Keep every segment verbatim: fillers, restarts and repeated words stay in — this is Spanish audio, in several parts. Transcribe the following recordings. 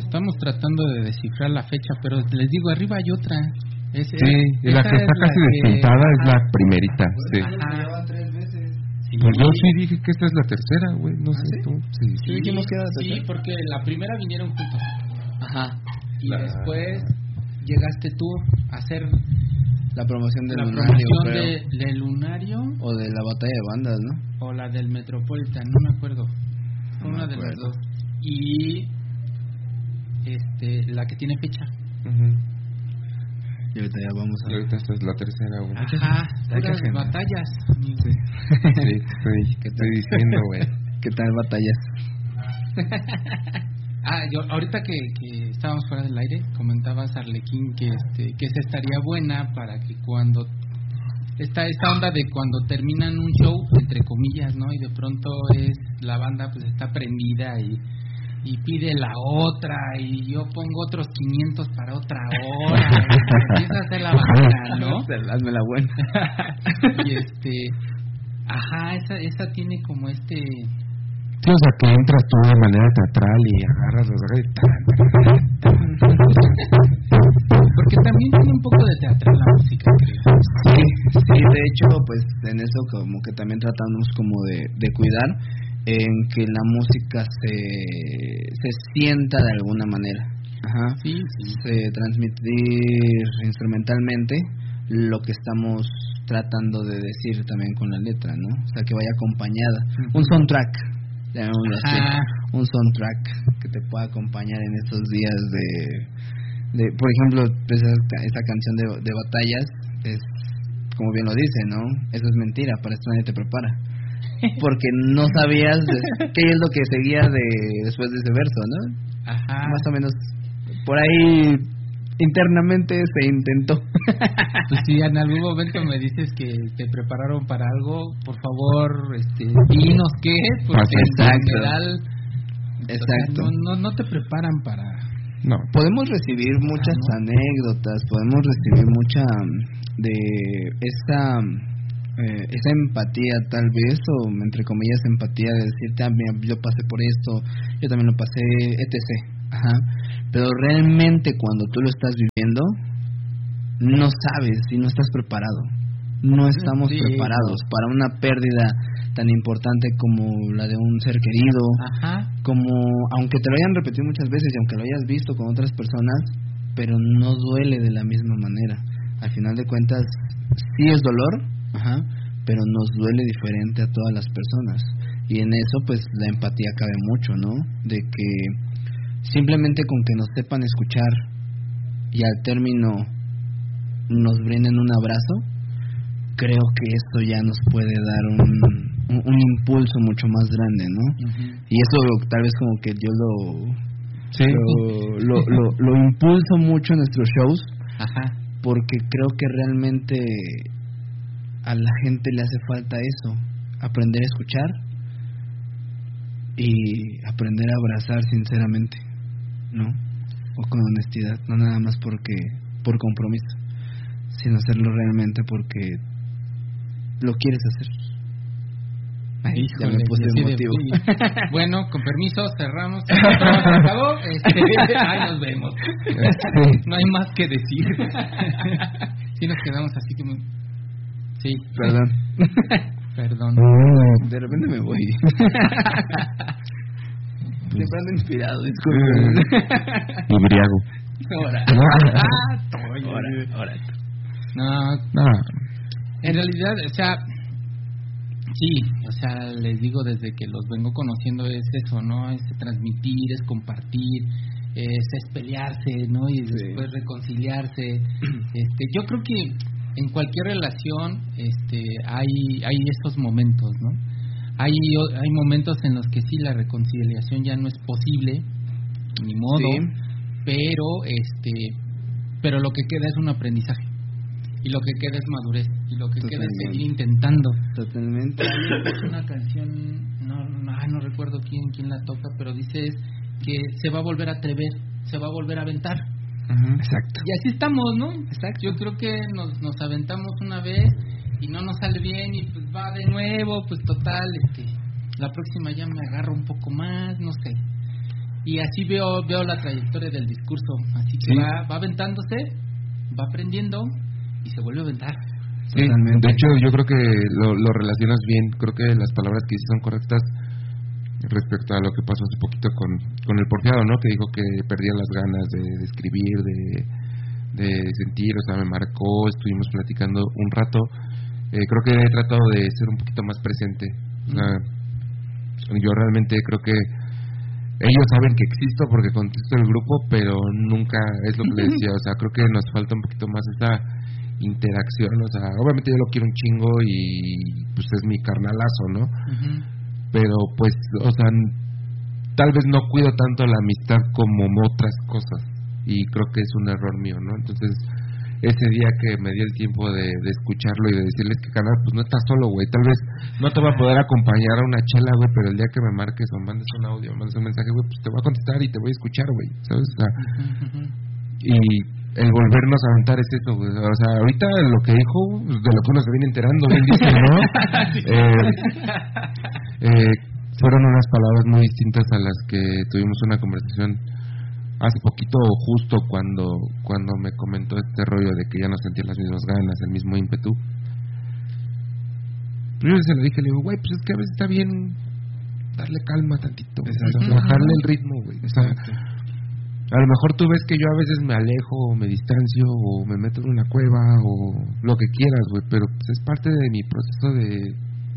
Estamos tratando de descifrar la fecha, pero les digo, arriba hay otra. Es, sí, es, la que está casi que... despintada es la primerita. Sí. Ajá. Tres veces. Sí. Pues yo sí dije que esta es la tercera, güey. No sé, ¿sí? tú. Sí, sí, sí, dijimos que era la tercera. Sí, porque la primera vinieron juntos. Ajá. Y la... después llegaste tú a hacer la promoción del la Lunario. promoción de, del Lunario. O de la batalla de bandas, ¿no? O la del Metropolitan, no me acuerdo. No Una me de las acuerdo. dos. Y este la que tiene fecha. Uh-huh. Y ahorita ya vamos a... Y ahorita esta es la tercera, güey. Ajá, puras batallas, amigo. Sí, sí estoy, ¿qué estoy diciendo, güey? ¿Qué tal batallas? Ah, yo ahorita que, que estábamos fuera del aire, comentabas, Arlequín, que este que esa estaría buena para que cuando... Esta, esta onda de cuando terminan un show, entre comillas, ¿no? Y de pronto es la banda pues está prendida y... y pide la otra y yo pongo otros quinientos para otra hora y empieza a hacer la banda, ¿no? Hazme la buena. Y este, ajá, esa esa tiene como este, sí, o sea que entras tú de manera teatral y agarras los y porque también tiene un poco de teatral la música, creo. Sí, sí, de hecho, pues en eso como que también tratamos como de, de cuidar en que la música se se sienta de alguna manera. Ajá. Sí, sí. Se transmitir instrumentalmente lo que estamos tratando de decir también con la letra, ¿no? O sea, que vaya acompañada. Uh-huh. Un soundtrack, llamémoslo así. Un soundtrack que te pueda acompañar en estos días de, de por ejemplo, pues esa, esa canción de, de batallas es, como bien lo dice, ¿no? Eso es mentira, para esto nadie te prepara. Porque no sabías de, qué es lo que seguía de después de ese verso, ¿no? Ajá. Más o menos por ahí internamente se intentó. Pues si en algún momento me dices que te prepararon para algo, por favor, este, dinos qué, porque exacto. en general, exacto. O sea, no, no, no te preparan para. No. Podemos recibir muchas ah, ¿no? anécdotas, podemos recibir mucha de esa eh, esa empatía tal vez, o entre comillas empatía de decirte, ah, mira, yo pasé por esto, yo también lo pasé, etcétera. Ajá. Pero realmente cuando tú lo estás viviendo, no sabes si no estás preparado. No estamos sí, preparados no. para una pérdida tan importante como la de un ser querido. Ajá. Como, aunque te lo hayan repetido muchas veces y aunque lo hayas visto con otras personas, pero no duele de la misma manera. Al final de cuentas, sí es dolor, ajá, pero nos duele diferente a todas las personas. Y en eso, pues, la empatía cabe mucho, ¿no? De que simplemente con que nos sepan escuchar y al término nos brinden un abrazo, creo que esto ya nos puede dar un, un, un impulso mucho más grande, ¿no? Uh-huh. Y eso tal vez como que yo lo sí. lo, lo, lo, lo impulso mucho en nuestros shows. Ajá. Porque creo que realmente a la gente le hace falta eso, aprender a escuchar y aprender a abrazar sinceramente, ¿no? O con honestidad, no nada más porque por compromiso, sino hacerlo realmente porque lo quieres hacer. Ay, híjole, ya me puse emotivo. De, bueno, con permiso, cerramos. Se acabó. Este, ahí nos vemos. No hay más que decir. Sí, nos quedamos así como. Sí. Perdón. Perdón. De repente me voy. Siempre ando inspirado, disculpen. Embriago. Ahora. Ahora. Ahora. No, no. En realidad, o sea. Sí, o sea, les digo, desde que los vengo conociendo es eso, ¿no? Es transmitir, es compartir, es, es pelearse, ¿no? Y sí. después reconciliarse. Este, yo creo que en cualquier relación este, hay hay esos momentos, ¿no? Hay hay momentos en los que sí la reconciliación ya no es posible, ni modo, sí. pero este, pero lo que queda es un aprendizaje. Y lo que queda es madurez. Y lo que Totalmente. queda es seguir intentando. Totalmente. Es una canción, no, no, no recuerdo quién quién la toca, pero dice es que se va a volver a atrever, se va a volver a aventar. Uh-huh. Exacto. Y así estamos, ¿no? Exacto. Yo creo que nos, nos aventamos una vez y no nos sale bien y pues va de nuevo, pues total, este, la próxima ya me agarro un poco más, no sé. Y así veo veo la trayectoria del discurso, así que Sí. va, va aventándose, va aprendiendo y se vuelve a aventar. Sí, Totalmente. de hecho yo creo que lo, lo relacionas bien, creo que las palabras que dices son correctas respecto a lo que pasó hace poquito con, con el Porfiado, ¿no? Que dijo que perdía las ganas de, de escribir, de, de sentir, o sea, me marcó, estuvimos platicando un rato, eh, creo que he tratado de ser un poquito más presente, o sea, yo realmente creo que ellos saben que existo porque contesto el grupo, pero nunca es lo que les decía, o sea, creo que nos falta un poquito más esa interacción, o sea, obviamente yo lo quiero un chingo y pues es mi carnalazo, ¿no? Uh-huh. Pero pues, o sea, tal vez no cuido tanto la amistad como otras cosas y creo que es un error mío, ¿no? Entonces, ese día que me di el tiempo de, de escucharlo y de decirles que canal, pues no estás solo, güey, tal vez no te va a poder acompañar a una chela, güey, pero el día que me marques o mandes un audio, mandes un mensaje, güey, pues te voy a contestar y te voy a escuchar, güey, ¿sabes? O sea, Uh-huh. y el volvernos a aventar es eso, güey. O sea, ahorita lo que dijo, de lo que uno se viene enterando, bien dice, ¿no? eh, eh, fueron unas palabras muy distintas a las que tuvimos una conversación hace poquito, justo cuando cuando me comentó este rollo de que ya no sentía las mismas ganas, el mismo ímpetu. Yo se lo dije, le digo, güey, pues es que a veces está bien darle calma tantito, o sea, bajarle el ritmo, güey. O sea, a lo mejor tú ves que yo a veces me alejo, o me distancio, o me meto en una cueva, o lo que quieras, güey, pero pues es parte de mi proceso de,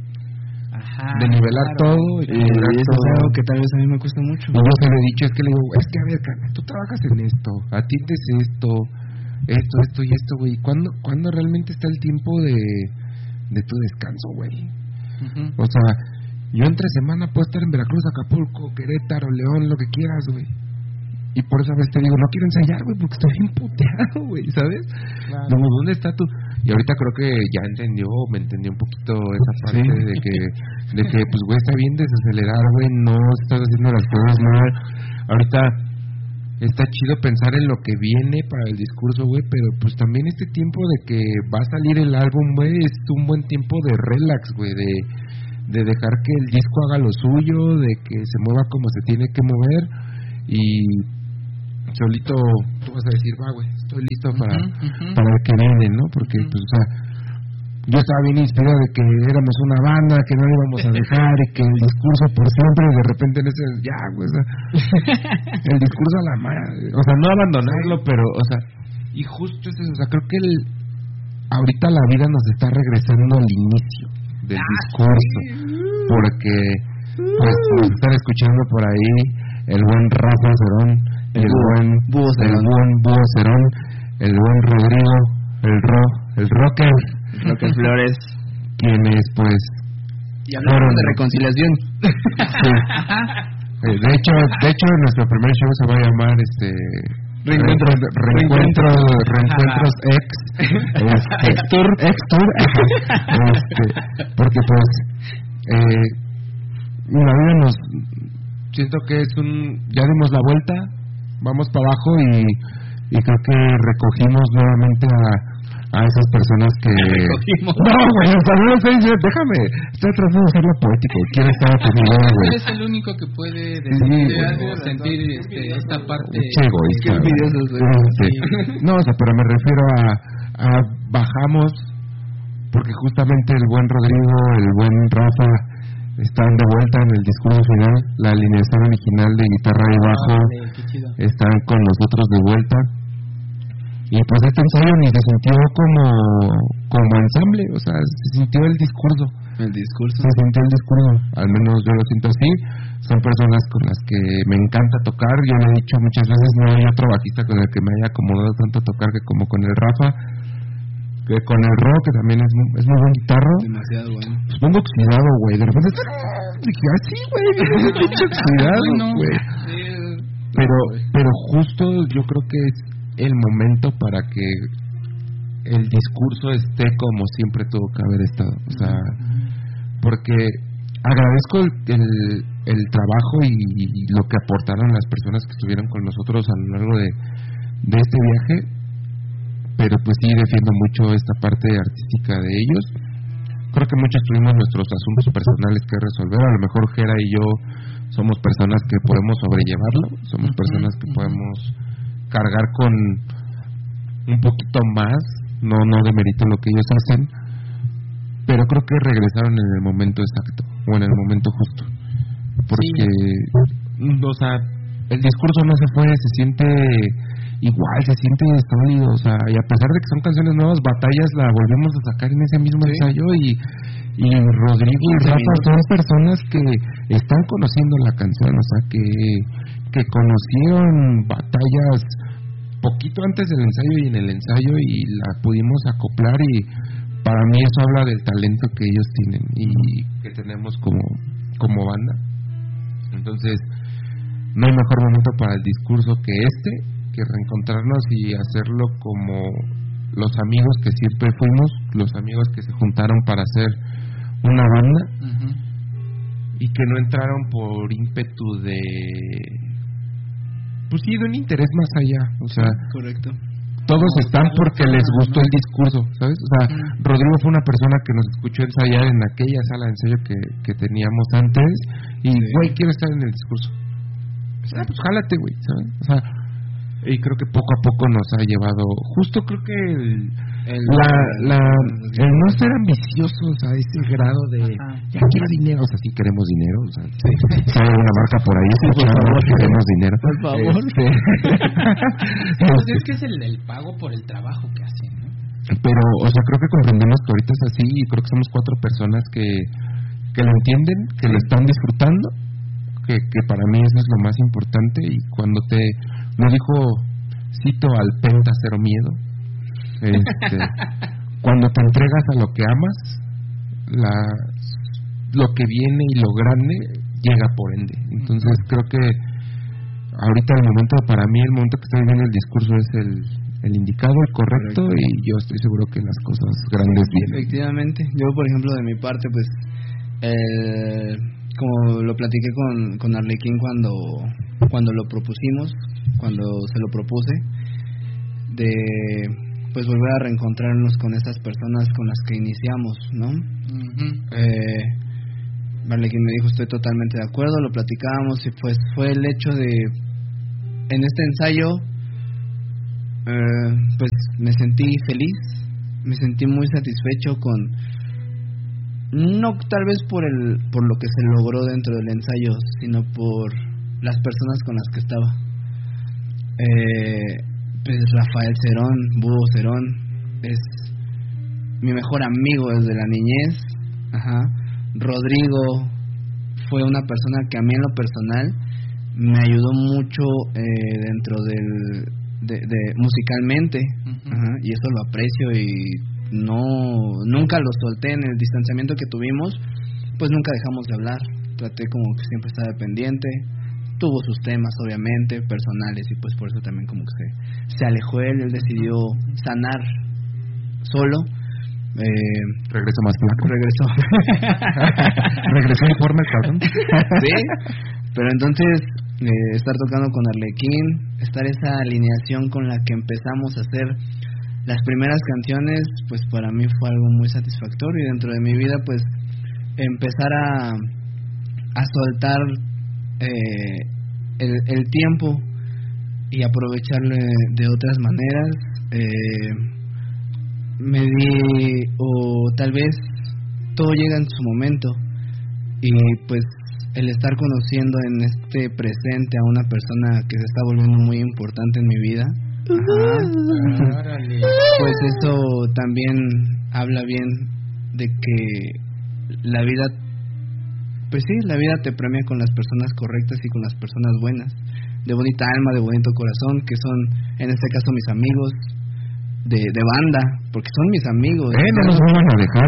Ajá, de nivelar claro. todo y Y equilibrar eso todo. es algo que tal vez a mí me cuesta mucho. Y yo se lo he dicho, es que le digo, es que a ver, carnal, tú trabajas en esto, atiendes esto, esto, esto y esto, güey. ¿Cuándo, ¿Cuándo realmente está el tiempo de, de tu descanso, güey? Uh-huh. O sea, yo entre semana puedo estar en Veracruz, Acapulco, Querétaro, León, lo que quieras, güey. Y por eso a veces te digo, no quiero ensayar, güey, porque estoy bien puteado, güey, ¿sabes? Claro. Como, ¿dónde está tú? Y ahorita creo que ya entendió, me entendió un poquito esa parte Sí. de que, de que, pues, güey, está bien desacelerar, güey, no estás haciendo las cosas mal. Ahorita está chido pensar en lo que viene para el discurso, güey, pero pues también este tiempo de que va a salir el álbum, güey, es un buen tiempo de relax, güey, de, de dejar que el disco haga lo suyo, de que se mueva como se tiene que mover y solito tú vas a decir, va, güey, estoy listo para, Uh-huh, uh-huh. para el que viene, ¿no? Porque, Uh-huh. pues, o sea, yo estaba bien inspirado de que éramos una banda, que no íbamos a dejar y que el discurso por siempre y de repente en ese, ya, güey, o sea, el discurso a la madre, o sea, no abandonarlo, pero, o sea, y justo es eso, o sea, creo que el, ahorita la vida nos está regresando al inicio del discurso, porque, pues, nos están escuchando por ahí el buen Rafa Cerón, el buen Búho el Cerón. buen Búho Cerón, el buen Rodrigo, el ro, el rocker, Roque Flores. quienes, pues, Y hablando fueron- de reconciliación. sí. Eh, de hecho, de hecho, nuestro primer show se va a llamar, este, Reencuentros. Reencuentros, Reencuentros Ex, este, Ex Tour. Ex Tour, ajá. Este, porque pues, eh, la vida nos, siento que es un, ya dimos la vuelta, vamos para abajo y, y creo que recogimos nuevamente a a esas personas que... Recogimos. No, güey, o sea, no lo estoy diciendo, déjame, estoy tratando de hacerlo poético, quiero estar a tu nivel, güey. Eres el único que puede Sí, decir, güey. sentir este, esta parte. Che egoísta, Qué güey. envidiosos, güey. Sí. No, o sea, pero me refiero a, a bajamos, porque justamente el buen Rodrigo, el buen Rafa están de vuelta en el discurso final, la alineación original de guitarra y bajo Órale, qué chido. están con nosotros de vuelta. Y pues este ensayo ni se sintió como, como ensamble, o sea, se sintió el discurso. El discurso. Se sintió el discurso, al menos yo lo siento así. Son personas con las que me encanta tocar. Yo le he dicho muchas veces, no hay otro bajista con el que me haya acomodado tanto tocar que como con el Rafa, que con el Ro, que también es muy, es muy buen guitarro. Demasiado bueno. Pues vengo oxidado, güey. De repente dije, ah, sí, güey, vienes de pinche oxidado, Bueno, güey. sí, Pero, pero justo yo creo que es el momento para que el discurso esté como siempre tuvo que haber estado. O sea, porque agradezco el, el, el trabajo y, y lo que aportaron las personas que estuvieron con nosotros a lo largo de, de este viaje, pero pues sí defiendo mucho esta parte artística de ellos. Creo que muchos tuvimos nuestros asuntos personales que resolver. A lo mejor Jera y yo somos personas que podemos sobrellevarlo, somos personas que podemos cargar con un poquito más, no no demerito lo que ellos hacen, pero creo que regresaron en el momento exacto o en el momento justo, porque sí. O sea, el discurso no se fue, se siente igual, se siente sólido, o sea, y a pesar de que son canciones nuevas, Batallas la volvemos a sacar en ese mismo sí. ensayo, y y Rodrigo y Rafa son personas que están conociendo la canción, o sea, que que conocieron Batallas poquito antes del ensayo y en el ensayo, y la pudimos acoplar, y para mí eso habla del talento que ellos tienen y que tenemos como como banda. Entonces, no hay mejor momento para el discurso que este, que reencontrarnos y hacerlo como los amigos que siempre fuimos, los amigos que se juntaron para hacer una banda, uh-huh. y que no entraron por ímpetu de, pues sí, de un interés más allá, o sea, correcto. Todos no, están porque les gustó el discurso, ¿sabes? O sea, uh-huh. Rodrigo fue una persona que nos escuchó ensayar en aquella sala de ensayo que, que teníamos antes, y güey, sí. quiero estar en el discurso. Ah, pues jálate, güey, ¿sabes? O sea, y creo que poco a poco nos ha llevado, justo creo que el, el la, la, el no ser ambiciosos a ese grado de ajá. ya quiero dinero, o sea, sí queremos dinero, o sea, sí. si hay una marca por ahí, sí, por favor, queremos dinero, por favor. Este, pues es que es el, el pago por el trabajo que hacen, ¿no? Pero, o sea, creo que comprendemos que ahorita es así, y creo que somos cuatro personas que que lo entienden, que lo están disfrutando. Que, que para mí eso es lo más importante, y cuando te lo dijo, cito al Penta Cero Miedo, este, cuando te entregas a lo que amas, la, lo que viene y lo grande llega por ende. Entonces creo que ahorita el momento, para mí el momento que está viviendo el discurso es el, el indicado, el correcto, correcto, y yo estoy seguro que las cosas grandes sí, vienen. Efectivamente, yo por ejemplo de mi parte, pues eh, como lo platiqué con, con Arlequín cuando, cuando lo propusimos, cuando se lo propuse, de pues volver a reencontrarnos con esas personas con las que iniciamos, ¿no? Uh-huh. Eh, Arlequín me dijo, estoy totalmente de acuerdo, lo platicábamos, y pues fue el hecho de, en este ensayo, eh, pues me sentí feliz, me sentí muy satisfecho con, no tal vez por el por lo que se logró dentro del ensayo, sino por las personas con las que estaba. Eh, pues Rafael Cerón, Búho Cerón, es mi mejor amigo desde la niñez. Ajá. Rodrigo fue una persona que a mí en lo personal me ayudó mucho eh, dentro del de, de musicalmente, uh-huh. Ajá, y eso lo aprecio, y no nunca lo solté en el distanciamiento que tuvimos, pues nunca dejamos de hablar, traté como que siempre estaba pendiente, tuvo sus temas obviamente personales, y pues por eso también como que se, se alejó él, él decidió sanar solo. Eh, regresó más flaco. Regresó. Regresó en forma, cabrón. Sí, pero entonces eh, estar tocando con Arlequín, estar esa alineación con la que empezamos a hacer las primeras canciones, pues para mí fue algo muy satisfactorio, y dentro de mi vida pues empezar a a soltar eh, el, el tiempo y aprovecharlo de otras maneras. eh, me di, o tal vez todo llega en su momento, y pues el estar conociendo en este presente a una persona que se está volviendo muy importante en mi vida, ajá, pues eso también habla bien de que la vida, pues sí, la vida te premia con las personas correctas y con las personas buenas, de bonita alma, de bonito corazón, que son en este caso mis amigos de, de banda, porque son mis amigos. Eh, no nos van a dejar.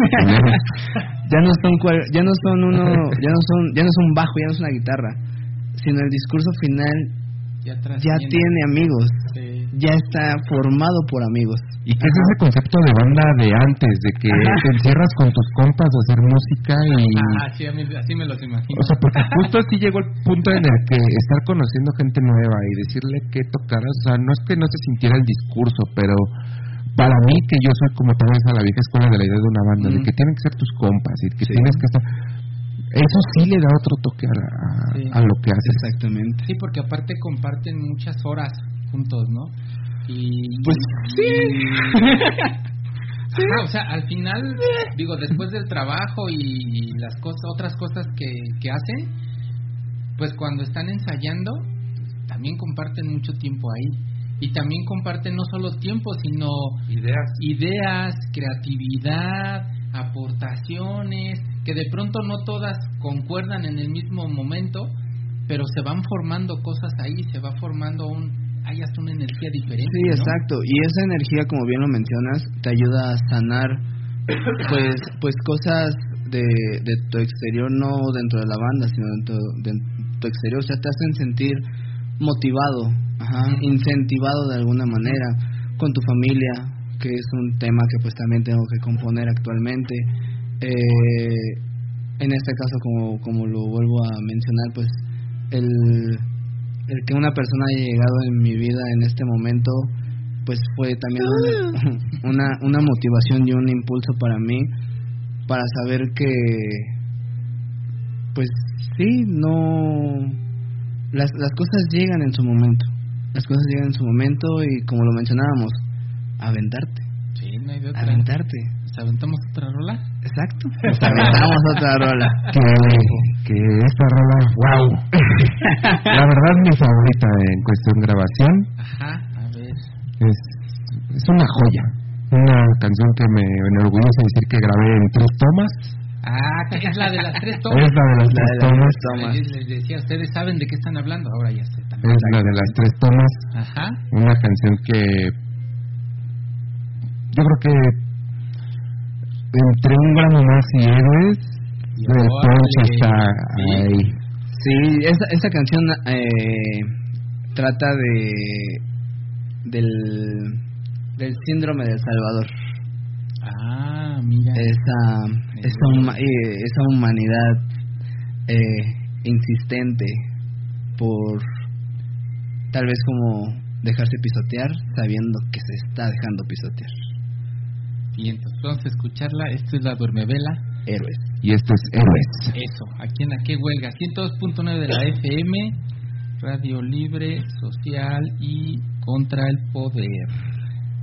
ya no son cual, ya no son uno, ya no son, ya no es un bajo, ya no es una guitarra, sino el discurso final ya, ya tiene amigos, sí. Ya está formado por amigos. Y que es ese concepto de banda de antes, de que ajá, te encierras con tus compas a hacer música y... Ah, sí, a mí, así me los imagino. O sea, porque justo así llegó el punto en el que estar conociendo gente nueva y decirle qué tocar, o sea, no es que no se sintiera el discurso, pero para mí, que yo soy como tal vez a la vieja escuela de la idea de una banda, mm. de que tienen que ser tus compas y que sí, tienes que estar... eso sí le da otro toque a, a, sí. a lo que haces. Exactamente. Sí, porque aparte comparten muchas horas juntos, ¿no? Y pues sí. Y, sí. Ajá, o sea, al final, digo, después del trabajo y las cosas, otras cosas que, que hacen, pues cuando están ensayando, también comparten mucho tiempo ahí. Y también comparten no solo tiempo, sino ideas, ideas, creatividad, aportaciones, que de pronto no todas concuerdan en el mismo momento, pero se van formando cosas ahí, se va formando un, hay hasta una energía diferente. Sí, ¿no? exacto, y esa energía, como bien lo mencionas, te ayuda a sanar pues pues cosas de, de tu exterior, no dentro de la banda, sino dentro de tu exterior, o sea, te hacen sentir motivado, ajá, incentivado de alguna manera, con tu familia, que es un tema que pues también tengo que componer actualmente. Eh, en este caso, como como lo vuelvo a mencionar, pues el, el que una persona haya llegado en mi vida en este momento, pues fue también una, una, una motivación y un impulso para mí, para saber que pues sí, no... Las, las cosas llegan en su momento, las cosas llegan en su momento y como lo mencionábamos, aventarte. Sí, no hay de otra. Aventarte. ¿Nos aventamos otra rola? Exacto, nos aventamos otra rola. Que, que esta rola, wow. La verdad, mi favorita en cuestión grabación. Ajá, a ver. Es, es una joya, una canción que me enorgullece decir que grabé en tres tomas. Ah, es la de las tres tomas. Es la de las la tres de tomas. Las tomas. Les, les decía, ustedes saben de qué están hablando, ahora ya sé también. Es la de las tres tomas. Ajá. Una canción que yo creo que entre un grano más y héroes, Y el punch está sí. ahí. Sí, esa, esa canción eh, trata de del del síndrome del Salvador. Ah, mira. Esa esa, huma, eh, esa humanidad eh, insistente por tal vez como dejarse pisotear sabiendo que se está dejando pisotear. Y entonces vamos a escucharla. Esto es la Duermevela. Héroes. Y esto es Héroes. Eso, aquí en La Que Huelga, ciento dos punto nueve de la F M, Radio Libre, Social y Contra el Poder.